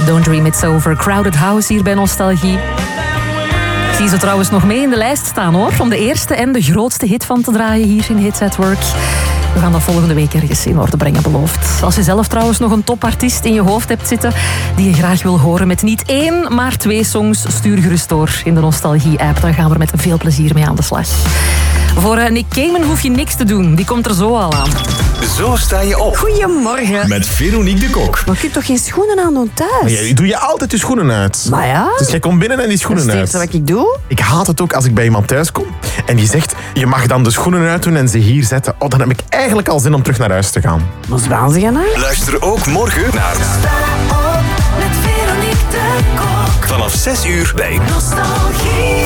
Don't Dream It's Over. Crowded House hier bij Nostalgie. Ik zie ze trouwens nog mee in de lijst staan hoor. Om de eerste en de grootste hit van te draaien hier in Hits at Work. We gaan dat volgende week ergens in orde brengen, beloofd. Als je zelf trouwens nog een topartiest in je hoofd hebt zitten die je graag wil horen met niet 1, maar 2 songs, stuur gerust door in de Nostalgie-app. Daar gaan we er met veel plezier mee aan de slag. Voor Nick Cayman hoef je niks te doen. Die komt er zo al aan. Zo sta je op. Goedemorgen. Met Veronique de Kok. Maar je hebt toch geen schoenen aan doen thuis? Maar doe je altijd je schoenen uit? Maar ja. Dus jij komt binnen en die schoenen Dat is uit. het eerste wat ik doe. Ik haat het ook als ik bij iemand thuis kom en die zegt, je mag dan de schoenen uitdoen en ze hier zetten. Oh, dan heb ik eigenlijk al zin om terug naar huis te gaan. Wat is waanzin, hè? Luister ook morgen naar Met Veronique de Kok. vanaf 6 uur bij Nostalgie.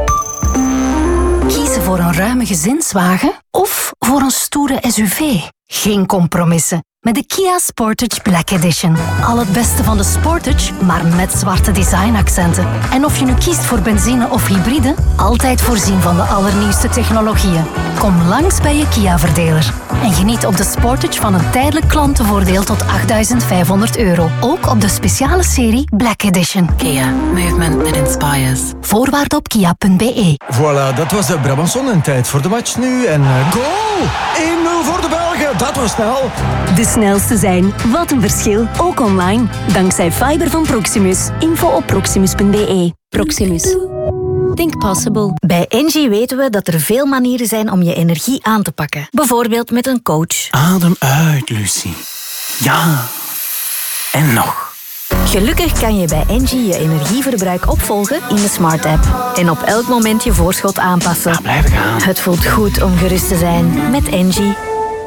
Kiezen voor een ruime gezinswagen of voor een stoere SUV? Geen compromissen. Met de Kia Sportage Black Edition. Al het beste van de Sportage, maar met zwarte designaccenten. En of je nu kiest voor benzine of hybride, altijd voorzien van de allernieuwste technologieën. Kom langs bij je Kia-verdeler. En geniet op de Sportage van een tijdelijk klantenvoordeel tot €8.500. Ook op de speciale serie Black Edition. Kia, movement that inspires. Voorwaarden op kia.be. Voilà, dat was de Brabanson en tijd voor de match nu. En goal! 1-0 voor de Belgen, dat was snel. De snelste zijn. Wat een verschil. Ook online. Dankzij fiber van Proximus. Info op proximus.be. Proximus. Think possible. Bij Engie weten we dat er veel manieren zijn om je energie aan te pakken. Bijvoorbeeld met een coach. Adem uit, Lucie. Ja. En nog. Gelukkig kan je bij Engie je energieverbruik opvolgen in de Smart App. En op elk moment je voorschot aanpassen. Ja, blijven gaan. Het voelt goed om gerust te zijn met Engie.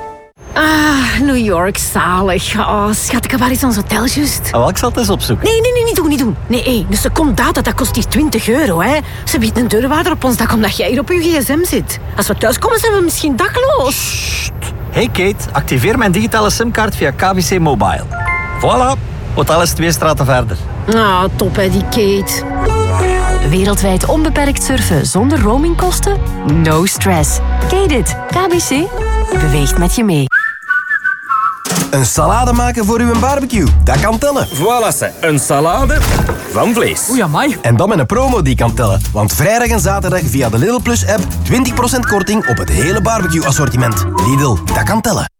Ah, New York, zalig. Oh, schat, ik heb waar is ons hotel juist? Oh, ik zal het eens opzoeken. Nee, niet doen. Nee, dus de secondaat, dat kost hier €20, hè. Ze biedt een deurwaarder op ons dak omdat jij hier op je gsm zit. Als we thuiskomen, zijn we misschien dakloos. Hey Kate, activeer mijn digitale simkaart via KBC Mobile. Voilà, hotel is 2 straten verder. Ah, top hè, die Kate. Wereldwijd onbeperkt surfen zonder roamingkosten? No stress. Ken dit? KBC beweegt met je mee. Een salade maken voor uw barbecue, dat kan tellen. Voilà, ze. Een salade van vlees. Oei, amai. En dan met een promo die kan tellen. Want vrijdag en zaterdag via de Lidl Plus app 20% korting op het hele barbecue assortiment. Lidl, dat kan tellen.